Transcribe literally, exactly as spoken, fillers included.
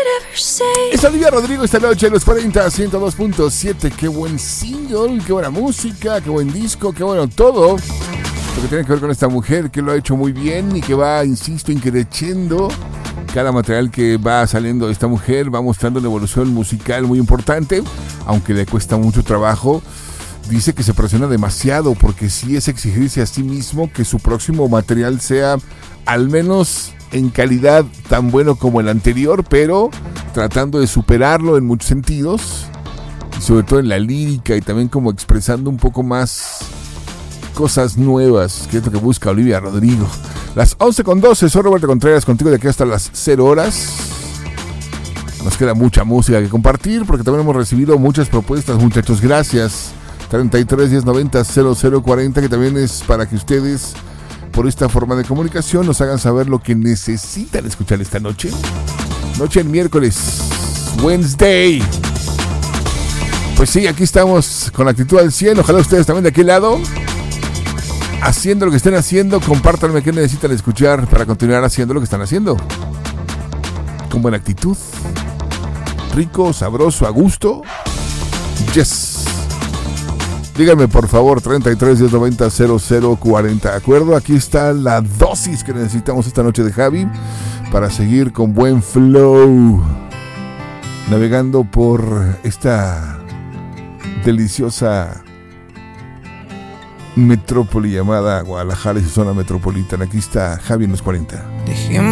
Es Olivia Rodrigo esta noche en los cuarenta, ciento dos punto siete. Qué buen single, qué buena música, qué buen disco, qué bueno todo. Lo que tiene que ver con esta mujer que lo ha hecho muy bien y que va, insisto, increciendo. Cada material que va saliendo de esta mujer va mostrando una evolución musical muy importante, aunque le cuesta mucho trabajo. Dice que se presiona demasiado porque sí es exigirse a sí mismo que su próximo material sea al menos en calidad tan bueno como el anterior, pero tratando de superarlo en muchos sentidos, y sobre todo en la lírica y también como expresando un poco más cosas nuevas, que es lo que busca Olivia Rodrigo. Las once con doce, soy Roberto Contreras, contigo de aquí hasta las cero horas. Nos queda mucha música que compartir porque también hemos recibido muchas propuestas, muchachos, gracias. treinta y tres, diez, noventa, cero cero cuarenta, que también es para que ustedes, por esta forma de comunicación, nos hagan saber lo que necesitan escuchar esta noche. Noche en miércoles, Wednesday. Pues sí, aquí estamos con la actitud al cien. Ojalá ustedes también de aquel lado, haciendo lo que estén haciendo, compártanme qué necesitan escuchar para continuar haciendo lo que están haciendo. Con buena actitud, rico, sabroso, a gusto. Yes. Díganme por favor, treinta y tres, diez, noventa, cero cero cuarenta. ¿De acuerdo? Aquí está la dosis que necesitamos esta noche de Javi para seguir con buen flow, navegando por esta deliciosa metrópoli llamada Guadalajara y su zona metropolitana. Aquí está Javi en los cuarenta. Dejemos